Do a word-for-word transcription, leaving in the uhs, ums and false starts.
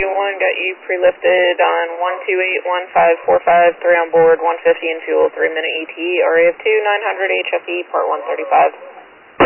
one, got you pre-lifted on one two eight one five four five, three on board, one fifty in fuel, three minute E T, R A F two, nine hundred H F E, part one thirty-five.